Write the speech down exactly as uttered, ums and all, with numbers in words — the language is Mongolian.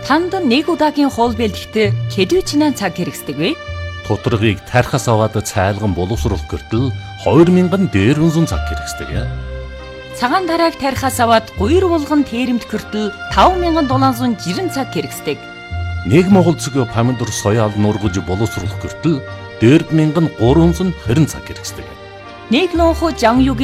Танд нэг удаагийн хоол бэлтгэхдээ хэдий чинаа цаг хэрэгсдэг вэ? Тутаргыг тархас аваад цайлган боловсруулах гэртэл хоёр мянган дээр үнсэн цаг хэрэгсдэг. Цагаан тарааг тархаас аваад гуйр булган тээремд хүртэл таван мянган долоон зуун жирэн цаг хэрэгсдэг. Нэг монгол цэгийн помидор соёал нургаж боловсруулах гэртэл дөрвөн мянган гурван зуун хорин цаг хэрэгсдэг. Нэг лонхо жан